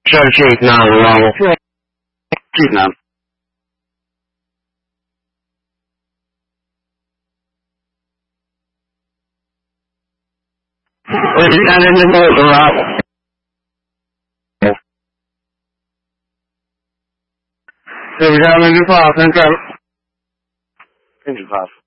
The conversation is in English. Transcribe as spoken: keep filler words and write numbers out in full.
subject now wrong. Keep now. We're down in the middle of So we have a new pass and go. Into pass.